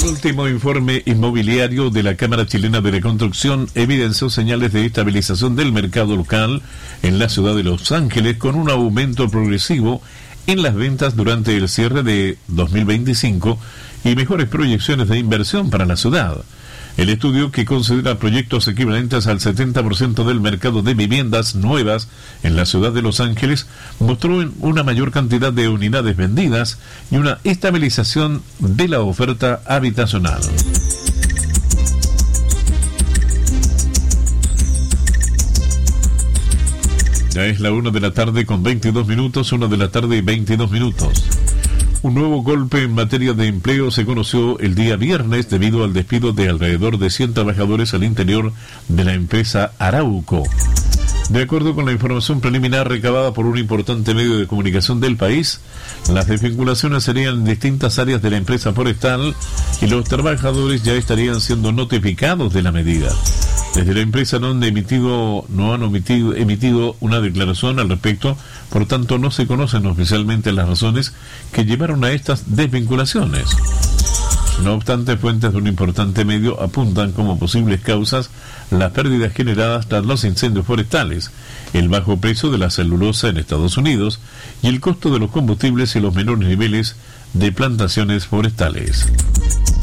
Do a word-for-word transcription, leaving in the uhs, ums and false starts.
El último informe inmobiliario de la Cámara Chilena de Reconstrucción evidenció señales de estabilización del mercado local en la ciudad de Los Ángeles, con un aumento progresivo en las ventas durante el cierre de dos mil veinticinco y mejores proyecciones de inversión para la ciudad. El estudio, que considera proyectos equivalentes al setenta por ciento del mercado de viviendas nuevas en la ciudad de Los Ángeles, mostró una mayor cantidad de unidades vendidas y una estabilización de la oferta habitacional. Ya es la una de la tarde con veintidós minutos, una de la tarde y veintidós minutos. Un nuevo golpe en materia de empleo se conoció el día viernes debido al despido de alrededor de cien trabajadores al interior de la empresa Arauco. De acuerdo con la información preliminar recabada por un importante medio de comunicación del país, las desvinculaciones serían en distintas áreas de la empresa forestal y los trabajadores ya estarían siendo notificados de la medida. Desde la empresa no han emitido, no han omitido, emitido una declaración al respecto, por tanto no se conocen oficialmente las razones que llevaron a estas desvinculaciones. No obstante, fuentes de un importante medio apuntan como posibles causas las pérdidas generadas tras los incendios forestales, el bajo precio de la celulosa en Estados Unidos y el costo de los combustibles y los menores niveles de plantaciones forestales.